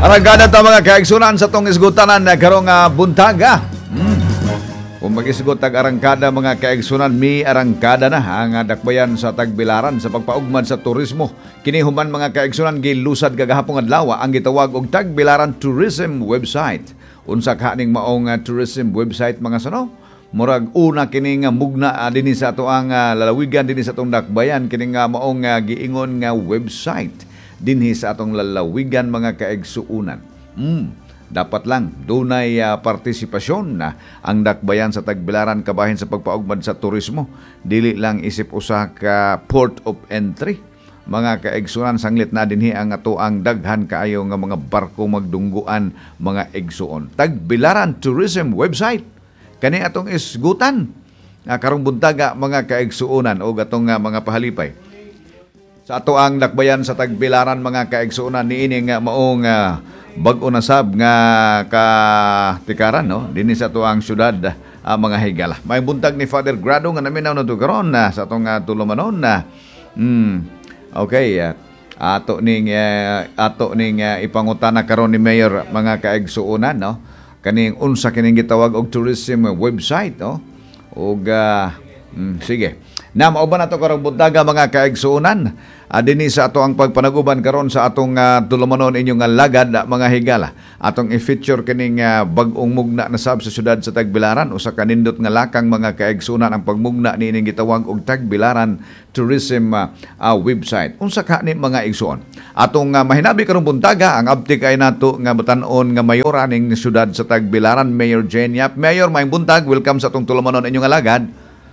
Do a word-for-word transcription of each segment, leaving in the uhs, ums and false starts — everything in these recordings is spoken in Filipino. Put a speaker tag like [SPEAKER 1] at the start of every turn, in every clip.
[SPEAKER 1] Aragada ta mga kaigsunan sa tong isgutanan na karong uh, buntaga. Hmm. Kung mag-isgot tag arangkada mga kaigsunan, mi arangkada na ang dakbayan sa Tagbilaran sa pagpaugmad sa turismo. Kini human mga kaigsunan gilusad kagahapon adlaw ang gitawag og Tagbilaran Tourism website. Unsa kaning maong uh, tourism website mga sano? Murag una kini nga mugna uh, dinhi sa ato ang uh, lalawigan dinhi sa atong dakbayan kini nga maong uh, giingon nga website dinhi sa atong lalawigan mga kaigsuunan. Mm, dapat lang dunay uh, partisipasyon na ang dakbayan sa Tagbilaran kabahin sa pagpaugmad sa turismo. Dili lang isip usa ka port of entry. Mga kaigsuunan sanglit na dinhi ang ato ang daghan kaayo nga mga barko magdungguan mga igsuon. Tagbilaran Tourism website. Kani atong isgutan. Uh, karong buntaga mga kaigsuunan o atong uh, mga pahalipay. Sa ato ang dakbayan sa Tagbilaran mga kaigsuunan niini nga maong uh, bag-o na sab nga katikaran no dinhi sa ato ang syudad uh, mga higala. May buntag ni Father Grado nga naminaw na to karon na sa atong uh, tulumanon na. Hmm. Okay. Uh, ato ning uh, ato ning uh, ipangutana karon ni Mayor mga kaigsuunan no. Kaning unsa kining gitawag og tourism website no. Og uh, mm, sige. Na mauban nato karong buntaga mga kaigsuunan. Uh, dinhi sa ato ang pagpanaguban karon sa atong uh, tulumanon inyong uh, lagad uh, mga higala. Atong i-feature kining uh, bag-ong mugna na sab sa syudad sa Tagbilaran usa ka nindot nga lakang mga kaigsuunan ang pagmugna niining gitawag og Tagbilaran Tourism uh, uh, website. Unsa ka ni mga igsuon? Atong uh, mahinabi karong buntaga ang abti kay nato nga batan-on nga mayor ning syudad sa Tagbilaran, Mayor Jane Yap. Mayor, maayong buntag, welcome sa atong tulumanon inyong alagad.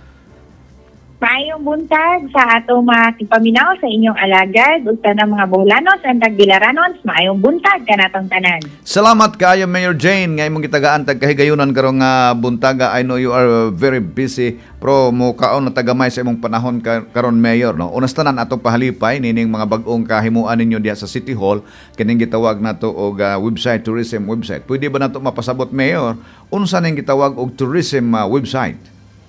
[SPEAKER 2] Maayong buntag sa atong mga tipaminaw sa inyong alagad ug tanang mga Boholanos and Tagbilaranos. Maayong buntag kanatong tanan.
[SPEAKER 1] Salamat kaayo Mayor Jane nga imong gitagaan tag kahigayunan karong uh, buntaga. I know you are very busy pro mo kaon na tagamay sa imong panahon ka, karon Mayor no. Unas tanan atong pahalipay nining mga bag-ong kahimuan ninyo diha sa City Hall kining gitawag nato og uh, website tourism website. Pwede ba nato mapasabot Mayor unsa ning gitawag og tourism uh, website?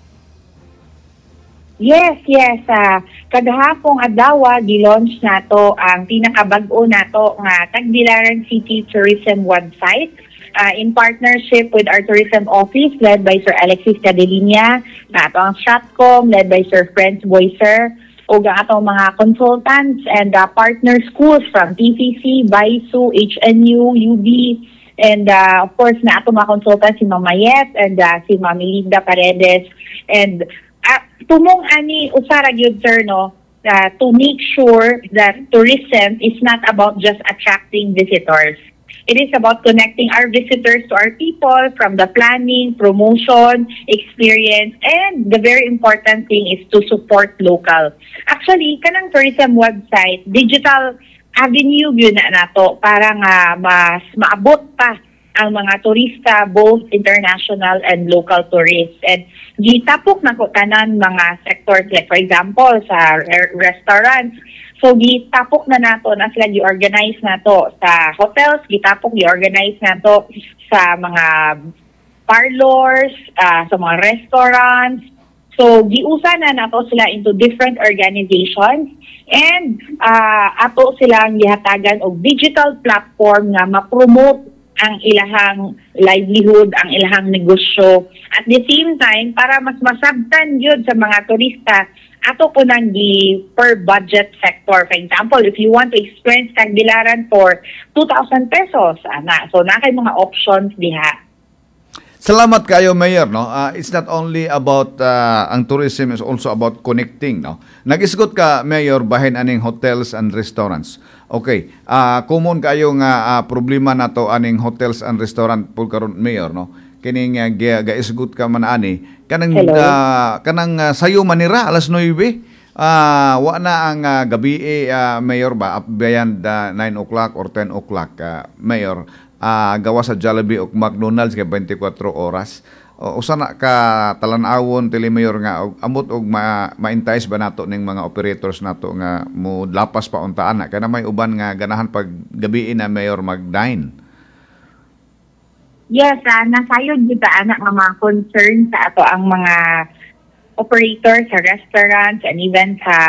[SPEAKER 2] Yes, yes. Uh, kagahapong adlaw gi-launch nato ang pinakabag-o nato nga Tagbilaran City Tourism website uh, in partnership with our tourism office led by Sir Alexis Cadelinia, nato ang Stratcom led by Sir Franz Boyser, o ang atong mga consultants and uh, partner schools from T C C, B I S U, H N U, U B, and uh, of course na atong mga consultants si Ma'am Mayet and uh, si Ma'am Melinda Paredes. And Uh, tumong ani usara gyud sir no uh, to make sure that tourism is not about just attracting visitors. It is about connecting our visitors to our people from the planning, promotion, experience, and the very important thing is to support local. Actually, kanang tourism website, digital avenue yun na nato para nga mas maabot pa ang mga turista, both international and local tourists. And gitapok na ko tanan mga sectors, like for example, sa re- restaurants. So gitapok na nato na sila gi-organize na to sa hotels, gitapok gi-organize na to sa mga parlors, uh, sa mga restaurants. So giusa na nato sila into different organizations and uh, ato silang gihatagan og digital platform nga ma-promote ang ilahang livelihood, ang ilahang negosyo. At the same time, para mas masabtan yun sa mga turista, ato po nang di per budget sector. For example, if you want to experience Tagbilaran for two thousand pesos, ana, so na kay mga options diha.
[SPEAKER 1] Salamat kayo Mayor no. Uh, it's not only about uh, ang tourism, is also about connecting no. Nag-isgot ka Mayor bahin aning hotels and restaurants. Okay, uh, common kayo nga uh, problema nato aning hotels and restaurant pud karon Mayor no. Kining uh, gaisgot ka man ani kanang uh, kanang uh, sayo manira alas nuwebe. Ah, uh, wa na ang uh, gabi uh, Mayor ba beyond uh, nine o'clock or ten o'clock uh, Mayor. Uh, gawa sa Jollibee o McDonald's kay twenty-four oras. Uh, usa na ka talan-awon tili Mayor nga og amot og ma, ma-entice ba nato ning mga operators nato nga mo lapas pa untaan na kay na may uban nga ganahan pag gabi na Mayor mag-dine.
[SPEAKER 2] Yes, uh, nasayod kita anak nga mga concern sa ato ang mga operators sa restaurants and even sa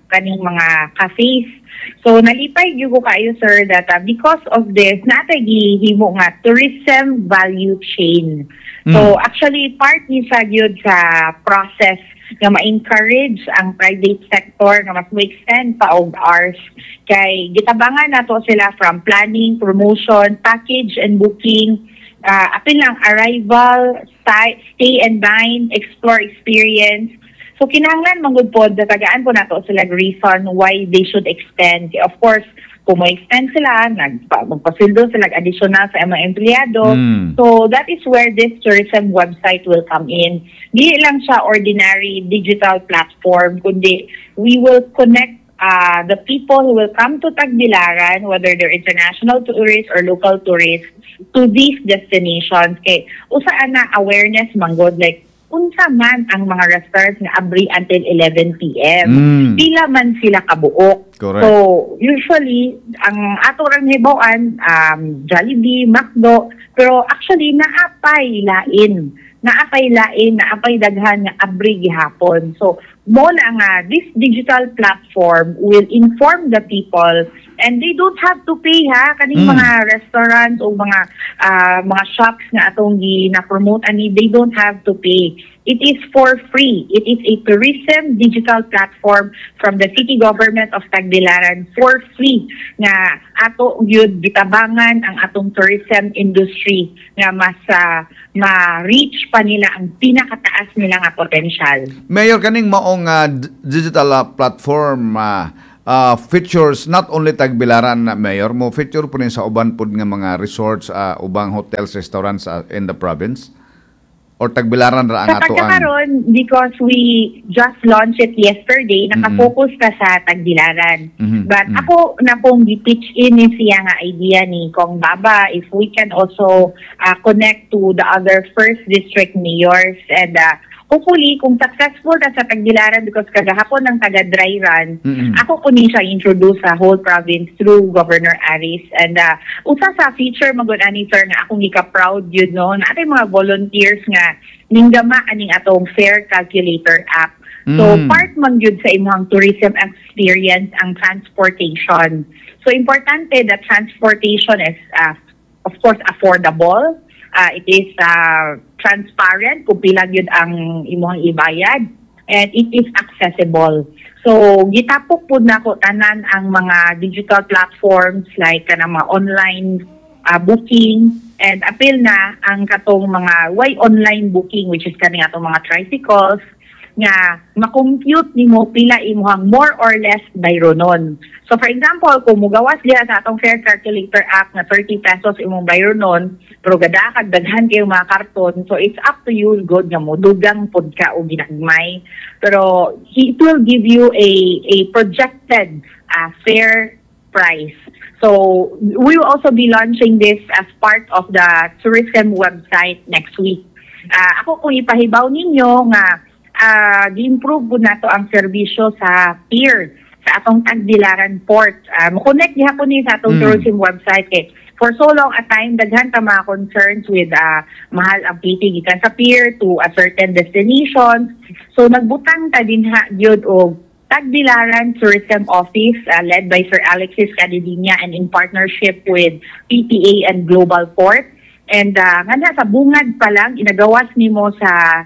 [SPEAKER 2] kaning mga cafes. So nalipay gyud ko kayo sir that uh, because of this natay gihimo nga tourism value chain. So
[SPEAKER 1] Mm.
[SPEAKER 2] actually part ni sa gyud sa process nga ma-encourage ang private sector nga mas ma-extend pa og hours kay gitabangan nato sila from planning, promotion, package and booking, uh, apil lang arrival, stay, stay and dine, explore experience. So kinahanglan manggod pod tagaan po nato sila reason why they should extend. Of course, kung mo-extend sila, nagpa- magpasildo sila additional sa mga empleyado.
[SPEAKER 1] Mm.
[SPEAKER 2] So that is where this tourism website will come in. Di lang siya ordinary digital platform, kundi we will connect uh, the people who will come to Tagbilaran, whether they're international tourists or local tourists, to these destinations. Kay usaan na awareness manggod like unsa man ang mga restaurants nga abri until eleven p.m.
[SPEAKER 1] Mm.
[SPEAKER 2] Pila man sila kabuok.
[SPEAKER 1] Correct.
[SPEAKER 2] So, usually, ang ato ring hibawan, um, Jollibee, McDo, pero actually, naapay lain. Naapay lain, naapay daghan nga abri gihapon. So, mo na nga, this digital platform will inform the people and they don't have to pay ha kaning
[SPEAKER 1] Mm.
[SPEAKER 2] mga restaurants o mga ah, mga shops nga atong gina-promote ani, they don't have to pay. It is for free. It is a tourism digital platform from the city government of Tagbilaran for free nga ato gyud gitabangan ang atong tourism industry nga mas ah, ma-reach pa nila ang pinakataas nila nga potential.
[SPEAKER 1] Mayor, kaning maong ah, d- digital ah, platform ah, ah, features not only Tagbilaran na Mayor, mo feature po rin sa uban pod nga mga resorts, ah, ubang hotels, restaurants ah, in the province? Or Tagbilaran ra ang
[SPEAKER 2] Sa
[SPEAKER 1] ato ang...
[SPEAKER 2] pagkakaroon, because we just launched it yesterday, nakafocus ka sa Tagbilaran.
[SPEAKER 1] Mhm,
[SPEAKER 2] But
[SPEAKER 1] mhm.
[SPEAKER 2] ako na pong gi-pitch in ni siya nga idea ni Kong Baba if we can also uh, connect to the other first district mayors and uh, hopefully kung successful na sa Tagbilaran because kagahapon ng taga-dry run,
[SPEAKER 1] Mhm.
[SPEAKER 2] ako po ni siya introduce sa whole province through Governor Aris. And uh, usa sa feature magod ani sir nga akong gika-proud yun no, na atay mga volunteers nga ninggama aning atong fare calculator app. So
[SPEAKER 1] Mm.
[SPEAKER 2] part man yun sa imong tourism experience ang transportation. So importante that transportation is uh, of course affordable. Uh, it is uh, transparent kung pila yun ang imong ibayad and it is accessible. So gitapok po na ko tanan ang mga digital platforms like kanang mga online uh, booking and apil na ang katong mga way online booking which is kaning atong mga tricycles nga makompute nimo pila imong more or less bayronon. So for example, kung mugawas diha sa atong fare calculator app na thirty pesos imong bayronon, pero gadakag daghan kayo mga karton, so it's up to you good nga mo dugang pod ka o ginagmay. Pero it will give you a a projected uh, fare price. So we will also be launching this as part of the tourism website next week. Uh, ako kung ipahibaw ninyo nga uh, di-improve po na to ang serbisyo sa pier sa atong Tagbilaran Port. Uh, Mo-connect niya po ni sa atong
[SPEAKER 1] Mm.
[SPEAKER 2] tourism website kay for so long a time daghan ta mga concerns with uh, mahal ang P T gikan sa pier to a certain destination. So nagbutang ta din ha gyud og Tagbilaran Tourism Office uh, led by Sir Alexis Cadidinia and in partnership with P T A and Global Port. And uh, nga na, sa bungad pa lang, inagawas nimo sa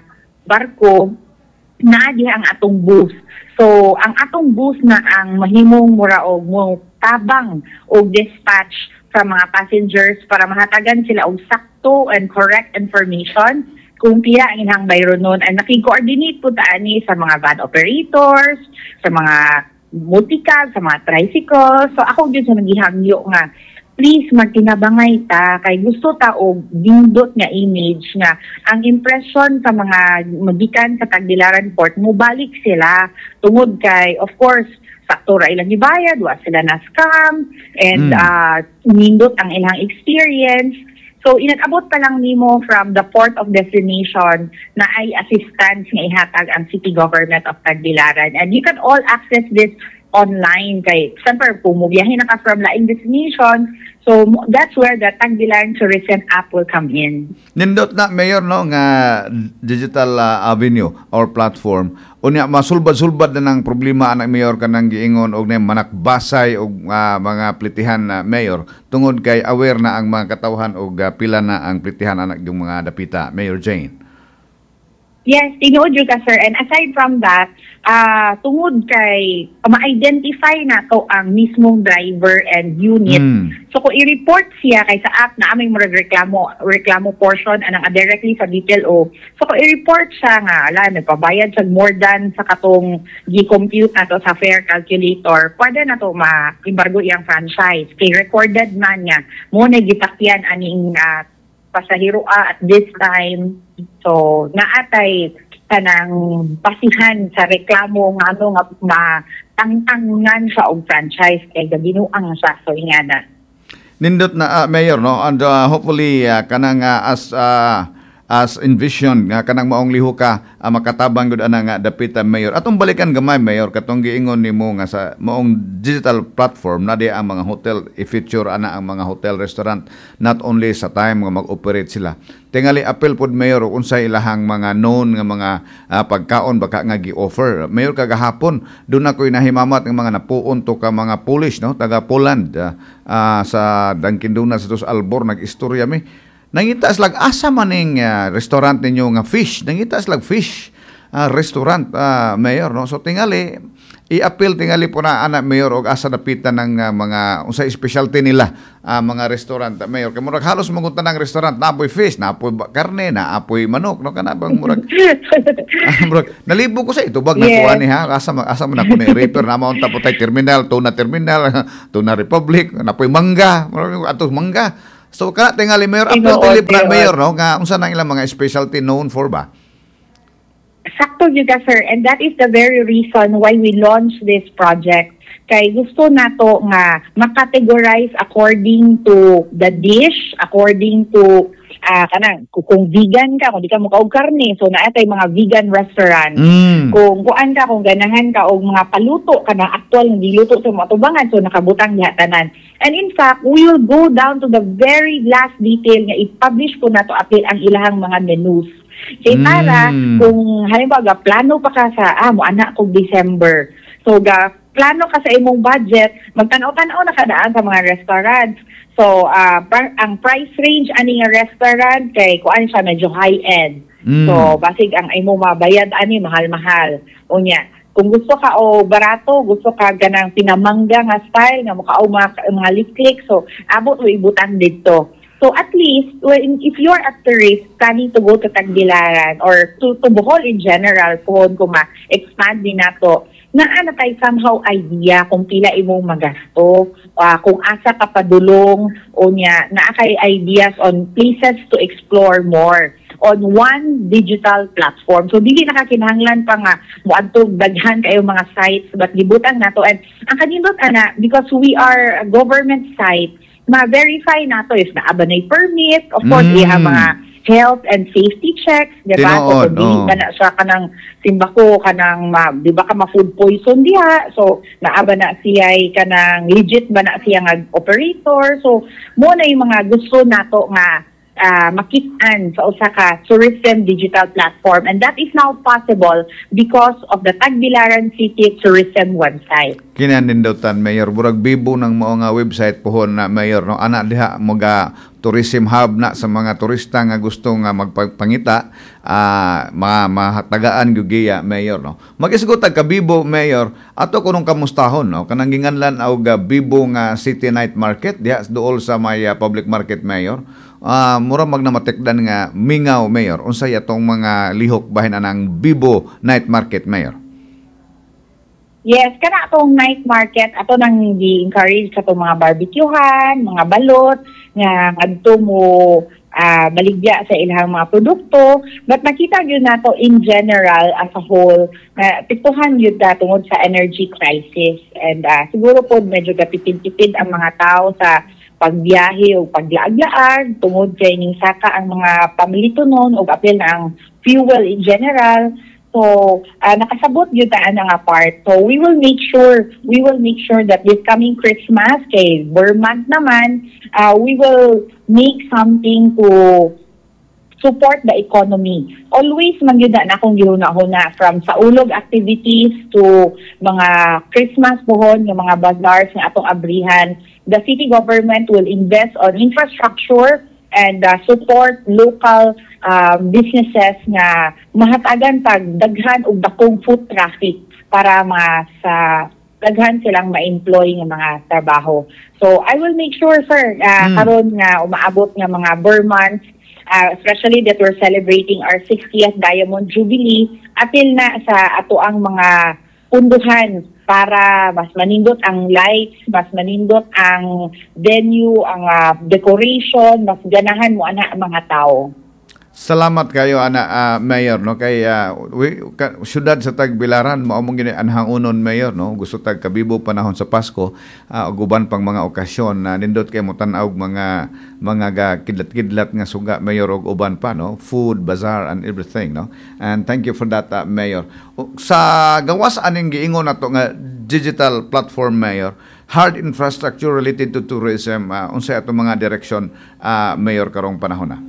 [SPEAKER 2] barko na di ang atong bus. So, ang atong bus na ang mahimong mura og mo tabang og dispatch sa mga passengers para mahatagan sila og sakto and correct information kung pila ang ilang bayronon. And nakikoordinate po taani sa mga van operators, sa mga multicab, sa mga tricycles. So, ako dyan sa nagihangyo nga, please magtinabangay ta kay gusto ta og dindot nga image nga ang impression sa mga magikan sa Tagbilaran Port mobalik sila tungod kay of course sakto ra ilang gibayad wa sila na scam and
[SPEAKER 1] Mm.
[SPEAKER 2] uh, nindot ang ilang experience. So inag-abot pa lang nimo from the port of destination na ay assistance nga ihatag ang city government of Tagbilaran and you can all access this online kay siyempre pumubiyahin na ka from laing destination. So that's where the Tagbilaran Tourism app will come in.
[SPEAKER 1] Nindot na mayor no nga digital uh, avenue or platform unya masulbad-sulbad na ng problema anak mayor kanang giingon og na manakbasay og uh, mga plitihan na uh, mayor tungod kay aware na ang mga katawhan og uh, pila na ang plitihan anak yung mga dapita. Mayor Jane.
[SPEAKER 2] Yes, tinuod yun ka, sir. And aside from that, uh, tungod kay ma-identify na to ang mismong driver and unit. Mm. So kung i-report siya kay sa app na aming murag reklamo, reklamo portion anang directly sa detail o. So kung i-report siya nga, ala, nagpabayad siya more than sa katong gi-compute na to sa fare calculator, pwede na to ma-embargo iyang franchise. Kay recorded man niya, muna gitakyan aning uh, pasahero at this time. So, naatay kanang basihan sa reklamo nga ano nga matangtangan sa og franchise kay gabinuang sa so ingana.
[SPEAKER 1] Nindot na uh, mayor no and uh, hopefully uh, kanang uh, as uh, as envision nga uh, kanang maong liho ka uh, makatabang gud ana nga dapita mayor. Atong balikan gamay mayor katong giingon nimo nga sa maong digital platform na di ang mga hotel i-feature ana ang mga hotel restaurant not only sa time nga mag-operate sila. Tingali apel pod mayor unsay ilahang mga known nga mga uh, pagkaon baka nga gi-offer. Mayor kagahapon doon ako'y nahimamat ng mga napuon to ka mga Polish no taga Poland uh, uh, sa Dunkin Donuts sa Albor nag-istorya mi. Nangita slag asa maning uh, restaurant ninyo nga fish. Nangita slag fish uh, restaurant uh, mayor no. So tingali i-appeal tingali po na anak mayor og asa napitan ng uh, mga unsay specialty nila uh, mga restaurant uh, mayor. Kay murag halos mangunta ng restaurant napoy fish, napoy karne, naapoy manok no kana bang murag. uh, murag nalibo ko sa ito bag yeah. Nakuha ni ha asa asa man ako ni repair na mount tapotay terminal, tuna terminal, tuna republic, napoy mangga, murag atos mangga. So kana tingali mayor apel tili pra mayor no nga unsa nang ilang mga specialty known for ba?
[SPEAKER 2] Sakto gyud ka sir, and that is the very reason why we launched this project. Kay gusto nato nga makategorize according to the dish, according to uh, kanang kung vegan ka, kung di ka mukaog karne, so naatay mga vegan restaurant. Mm. Kung kuan ka, kung ganahan ka og mga paluto ka na actual nga giluto sa mga tubangan, so nakabutang diha tanan. And in fact, we will go down to the very last detail nga i-publish ko nato apil ang ilahang mga menus. Kaya para mm. kung halimbawa plano pa ka sa ah mo anak kog December. So ga plano ka sa imong budget, magtanaw-tanaw na kadaan sa mga restaurants. So, uh, par- ang price range ani nga restaurant kay kuan siya medyo high-end. Mm. So, basig ang imong mabayad ani mahal-mahal. Unya, kung gusto ka o barato, gusto ka ganang pinamangga nga style nga mukha o mga, mga liklik, so abot o ibutang dito. So at least, when, if you're a tourist planning to go to Tagbilaran or to, to Bohol in general, kung ma-expand din nato, naana tayo somehow idea kung pila imong magasto, uh, kung asa ka padulong, o niya, naa kay ideas on places to explore more on one digital platform. So, dili nakakinahanglan pa nga muadtog daghan kayo mga sites, but gibutan nato. And ang kanindot, ana, because we are a government site, ma-verify nato if naaba na permit, of course, mm. iha mga health and safety checks, di ba? So, kung dili ba na siya kanang simbako, kanang, ma, di ba ka ma-food poison diha? So, naaba na siya kanang legit ba na siya nga operator? So, muna yung mga gusto nato nga uh, makit-an sa usa ka tourism digital platform. And that is now possible because of the Tagbilaran City Tourism website.
[SPEAKER 1] Kinanindutan, Mayor. Burag bibo ng mga website pohon na, Mayor. No? Ana diha mga tourism hub na sa mga turista nga gusto nga magpangita, uh, ma mahatagaan gyugiya, Mayor. No? Mag-isgutag ka bibo, Mayor, ato kunong kamustahon, no? Kanang ginganlan og uh, bibo nga City Night Market, diha dool sa may uh, public market, Mayor. Uh, mura magnamatekdan nga mingaw, Mayor. Unsay atong mga lihok bahin anang bibo night market, Mayor?
[SPEAKER 2] Yes, kana atong night market, ato nang gi-encourage sa itong mga barbecuehan, mga balot, nga adto mo uh, baligya sa ilang mga produkto. But nakita yun na to in general as a whole, na tiktuhan yun na tungod sa energy crisis. And uh, siguro po medyo gapipid-tipid ang mga tao sa pagbiyahe o paglaag-laag, tungod kay ning saka ang mga pamilito nun o apil na ang fuel in general. So, uh, nakasabot yun taan nga part. So, we will make sure, we will make sure that this coming Christmas, kay Burmont naman, uh, we will make something to support the economy. Always man yun na akong gihuna-huna, from sa ulog activities to mga Christmas buhon, yung mga bazaars ng atong abrihan. The city government will invest on infrastructure and uh, support local uh, businesses nga mahatagan tag daghan og dakong foot traffic para mas uh, daghan silang ma-employ ng mga trabaho. So I will make sure, sir, uh, mm. karon nga umaabot nga mga Burmans, uh, especially that we're celebrating our sixtieth Diamond Jubilee, apil na sa ato ang mga punduhan para mas manindot ang lights, mas manindot ang venue, ang uh, decoration, mas ganahan mo ana ang mga tao.
[SPEAKER 1] Salamat kayo ana uh, Mayor no kay uh, we, ka, syudad sa Tagbilaran mao mong gini anhang unon Mayor no gusto tag kabibo panahon sa Pasko uh, ug uban pang mga okasyon na uh, nindot kay mo tan-aw mga mga ga kidlat-kidlat nga suga Mayor ug uban pa no food bazaar and everything no and thank you for that uh, Mayor. O, sa gawas aning giingon nato nga digital platform Mayor, hard infrastructure related to tourism uh, unsay ato mga direksyon uh, Mayor karong panahon na?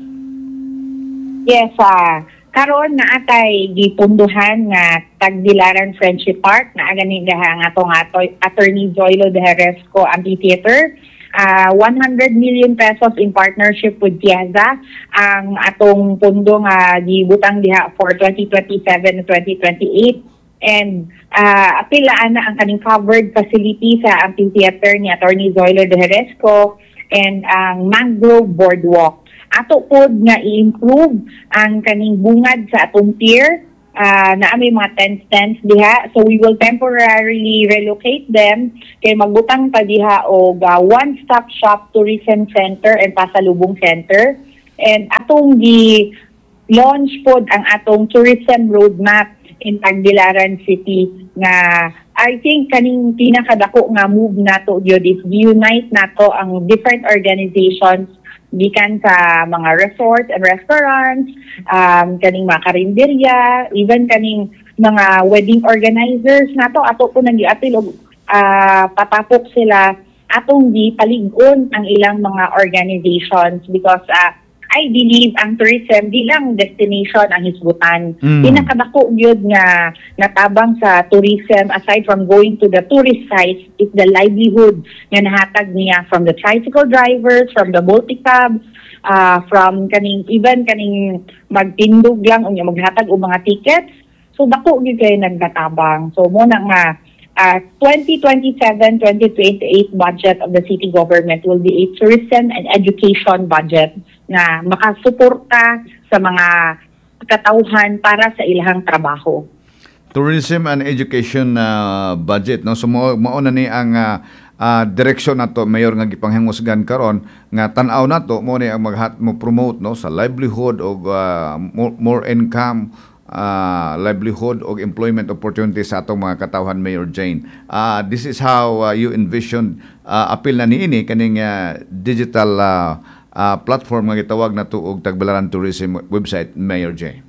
[SPEAKER 2] Yes, uh, karon na atay gipunduhan nga Tagbilaran Friendship Park na aganin nga atong ato Attorney Zoilo de Jerezco Amphitheater. Uh, one hundred million pesos in partnership with Piazza ang atong pundo nga gibutang diha for twenty twenty-seven to twenty twenty-eight. And uh, apilaan na ang kaning covered facility sa amphitheater ni Attorney Zoilo de Jerezco and ang Mangrove Boardwalk. Ato pod nga i-improve ang kaning bungad sa atong pier, uh, na may mga tent stands diha. So we will temporarily relocate them kay magbutang pa diha og uh, one-stop shop tourism center and pasalubong center. And atong gi launch pod ang atong tourism roadmap in Tagbilaran City nga I think kaning pinakadako nga move nato gyud is unite nato ang different organizations gikan sa mga resorts and restaurants, um, kaning mga karinderya, even kaning mga wedding organizers nato ato po nang giapil og uh, patapok sila atong di palig-on ang ilang mga organizations because uh, I believe ang tourism di lang destination ang hisgutan. Mm. Pinakadako gyud nga natabang sa tourism aside from going to the tourist sites is the livelihood nga nahatag niya from the tricycle drivers, from the multicab, uh, from kaning even kaning magtindog lang unya maghatag og mga tickets. So dako gyud kay nagnatabang. So mo na nga Uh, twenty twenty-seven to twenty twenty-eight budget of the city government will be a tourism and education budget na makasuporta sa mga katauhan para sa ilahang trabaho.
[SPEAKER 1] Tourism and education uh, budget no so mao na ni ang uh, uh, direksyon nato Mayor nga gipanghingusgan karon nga tan-aw nato mo ni ang maghat mo promote no sa livelihood og uh, more, more income Uh, livelihood o employment opportunities sa atong mga katawhan Mayor Jane. Uh, this is how uh, you envision uh, apil na niini kaning uh, digital uh, uh, platform nga gitawag na tuog Tagbilaran Tourism website Mayor Jane.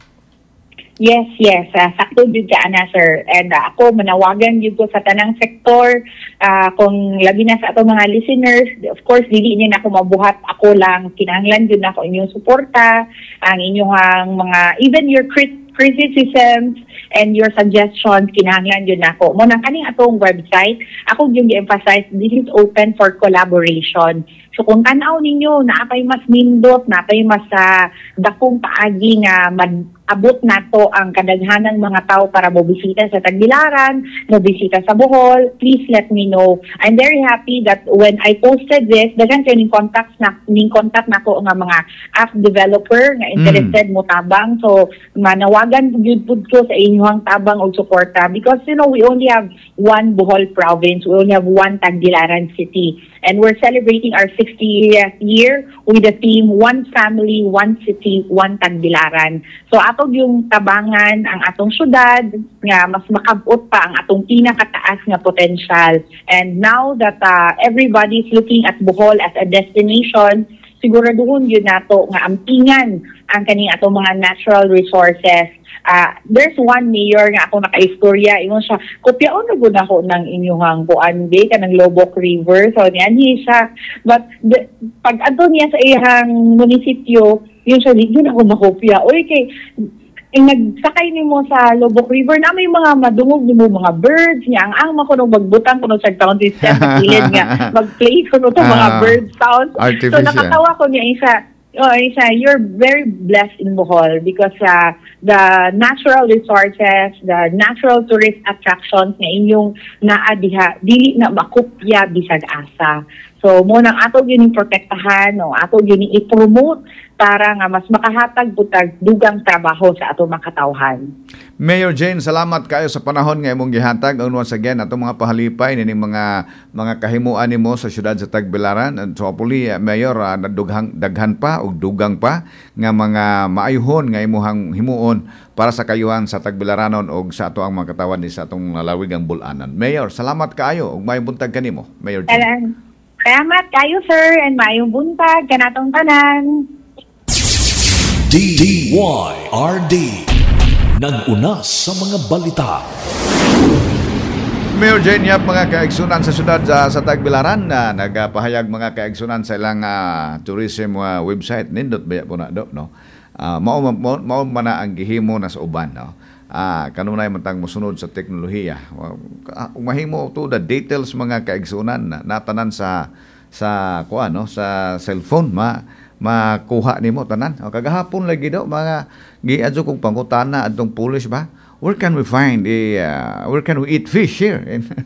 [SPEAKER 2] Yes, yes. Uh, sakto jud ka ana sir. And uh, ako manawagan jud ko sa tanang sektor uh, kung labi na sa atong mga listeners, of course dili ni nako mabuhat ako lang, kinahanglan jud nako inyong suporta, ang inyong mga even your crit criticisms and your suggestions kinahanglan jud nako. Mo nang kaning atong website, ako gyud gi-emphasize this is open for collaboration. So kung tan-aw ninyo na apay mas nindot, na apay mas uh, dakong paagi nga mad abot nato ang kadaghanang mga tao para mobisita sa Tagbilaran, mobisita sa Bohol, please let me know. I'm very happy that when I posted this, daghan kayo ning contacts na ning contact nako nga mga app developer nga interested mm. mo tabang. So manawagan gyud pud ko sa inyong tabang og suporta because you know we only have one Bohol province, we only have one Tagbilaran city. And we're celebrating our sixtieth year with the theme One Family, One City, One Tagbilaran. So atog yung tabangan ang atong syudad nga mas makabot pa ang atong pinakataas nga potential. And now that uh, everybody is looking at Bohol as a destination, siguraduhon yun nato nga ampingan ang kaning ato mga natural resources. Uh, there's one mayor nga ako naka-istorya, ingon siya, kopyaon na gud ako ng inyong kuan be kanang Lobok River. So niyan siya, but the, pag adto niya sa iyang munisipyo, yun siya, yun ako makopya. Oy kay ang nagsakay nimo sa Lobok River na may mga madungog nimo mga birds niya ang ang makuno magbutang kuno sa sound system sa kilid nga mag-play kuno ta mga
[SPEAKER 1] Ah,
[SPEAKER 2] bird sounds. So
[SPEAKER 1] artificial.
[SPEAKER 2] nakatawa ko niya isa. Oh, isa, you're very blessed in Bohol because uh, the natural resources, the natural tourist attractions na inyong naa diha dili na makopya bisag asa. So mo nang ato gyud protektahan no, ato gyud i-promote para nga mas makahatag butag dugang trabaho sa ato makatawhan.
[SPEAKER 1] Mayor Jane, salamat kayo sa panahon nga imong gihatag. And once again, atong mga pahalipay nining mga mga kahimuan nimo sa syudad sa Tagbilaran. And so hopefully, uh, Mayor, uh, nadughang daghan pa o dugang pa nga mga maayuhon nga imuhang himuon para sa kayuhan sa Tagbilaranon o sa ato ang mga katawan ni sa atong lalawigang bulanan. Mayor, salamat kayo ug maayong buntag kanimo, Mayor Jane.
[SPEAKER 2] Salamat. Salamat kayo sir and maayong buntag kanatong tanan.
[SPEAKER 3] D Y R D nag-una sa mga balita.
[SPEAKER 1] Mayor Jane Yap, mga kaigsunan sa syudad sa, sa Tagbilaran na nagpahayag mga kaigsunan sa ilang uh, tourism uh, website nindot ba po na do no. Uh, mao mao mao man na ang gihimo na sa uban no. Ah, kanunay man tang mosunod sa teknolohiya. Uh, mahimo to the details mga kaigsunan na natanan sa sa kuan no sa cellphone ma makuha nimo tanan. O, kagahapon lagi daw mga giadto kong pangutana adtong pulis ba, where can we find a uh, where can we eat fish here?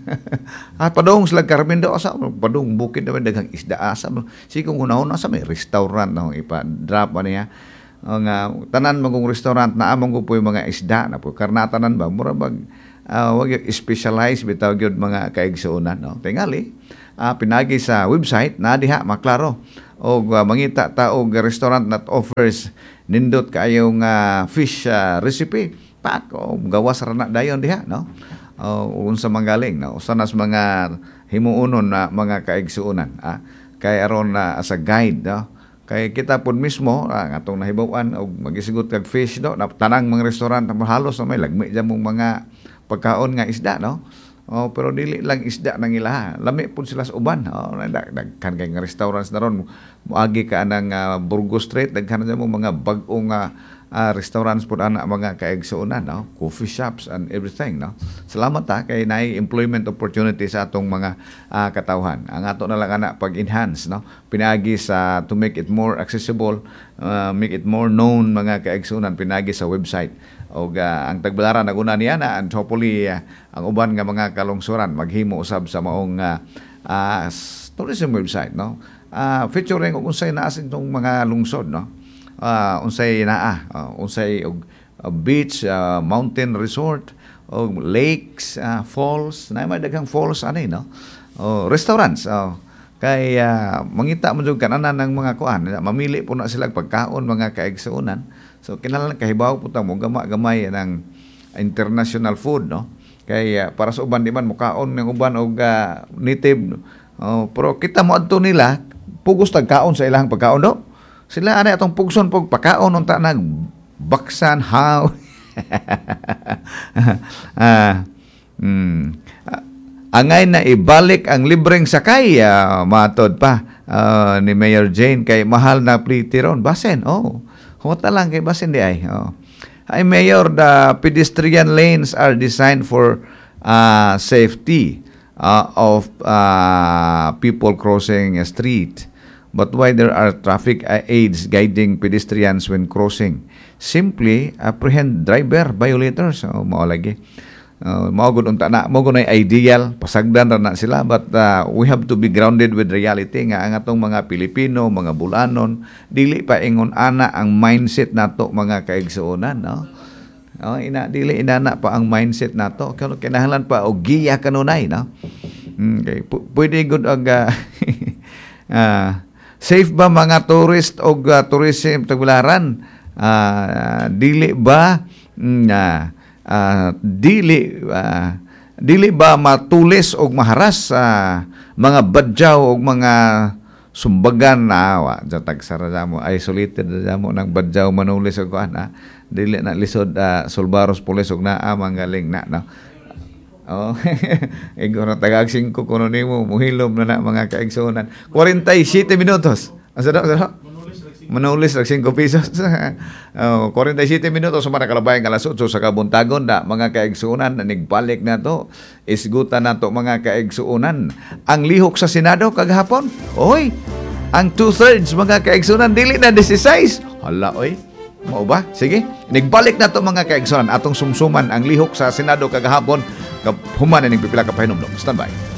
[SPEAKER 1] At padung sila Carmen daw asa padung bukid daw daghang isda asa sikong hunahon asa may restaurant na ipa drop niya nga tanan magong restaurant na among ko po mga isda na po karnatanan ba mura bag uh, wag specialize bitaw gyud mga kaigsuonan no tingali uh, pinagi sa website na diha maklaro og uh, mangita ta og restaurant that offers nindot kayong uh, fish uh, recipe pak o gawas ra na dayon diha no uh, unsa manggaling no sanas mga himuonon na mga kaigsuonan ah kay aron na uh, as a guide no kay kita pud mismo ah, atong nahibaw-an og magisigot kag fish do na tanang mga restaurant halos na may lagmi jam mong mga pagkaon nga isda no. Oh, pero dili lang isda nang ilaha. Lami pud sila sa uban. Oh, daghan kay nga restaurants na ron. Moagi ka anang uh, Burgos Street, daghan na mo mga bag-ong uh, uh, restaurants pud ana mga kaigsuonan, no? Coffee shops and everything, no. Salamat ta kay naay employment opportunity sa atong mga uh, katawhan. Ang ato na lang ana pag-enhance, no. Pinagi sa to make it more accessible, uh, make it more known mga kaigsuonan pinagi sa website. O uh, ang Tagbilaran naguna niya na and hopefully uh, ang uban nga mga kalungsuran maghimo usab sa maong uh, uh, tourism website no uh, featuring og unsay naa sa itong mga lungsod no uh, unsay naa uh, unsay og uh, beach uh, mountain resort og lakes uh, falls na may daghang falls ani no oh, restaurants oh. Kay uh, mangita mo jud kananan ng mga kuan mamili po na sila pagkaon mga kaigsuonan. So kinahanglan kahibaw po ta mo gama-gamay ng international food no. Kay uh, para sa uban di man mukaon ng uban og uh, native oh, pero kita mo adto nila pugos tagkaon sa ilang pagkaon do. Sila ani atong pugson pog pagkaon unta nag baksan how. ah mm, uh, angay na ibalik ang libreng sakay uh, matod pa uh, ni Mayor Jane kay mahal na pliti ron basen oh. Humata lang kay basin di ay. Oh. Ay Mayor, the pedestrian lanes are designed for uh, safety uh, of uh, people crossing a street. But why there are traffic aids guiding pedestrians when crossing? Simply apprehend driver violators. Oh, mao lagi. Uh, mao gud unta na mao gud ideal pasagdan ra na sila but uh, we have to be grounded with reality nga ang atong mga Pilipino mga Bulanon dili pa ingon ana ang mindset nato mga kaigsuonan no oh ina dili inana pa ang mindset nato kano kinahanglan pa og giya kanunay no okay P- pwede gud og uh, uh, safe ba mga tourist og uh, tourism Tagbilaran uh, dili ba nga uh, Uh, dili uh, dili ba matulis og maharas sa uh, mga badyaw og mga sumbagan na awa sa tagsara sa mo, isolated sa mo ng badyaw manulis o kuan ha. Dili na lisod uh, Sulbaros Pulis og naa manggaling na no. Oh, ego na tagag singko kuno nimo muhilom na na mga kaigsunan. forty-seven minutos. Asa daw, asa daw? Manulis rag five pesos. Oh, forty-seven minutos sumara kalabayan alas eight sa kabuntagon da mga kaigsunan nigbalik na to. Isgutan na to mga kaigsunan. Ang lihok sa Senado kagahapon. Oy, ang two-thirds mga kaigsunan dili na sixteen. Hala oy. Mao ba? Sige, nigbalik na to mga kaigsunan atong sumsuman ang lihok sa Senado kagahapon. Human na ning pipila ka pahinom. Stand by.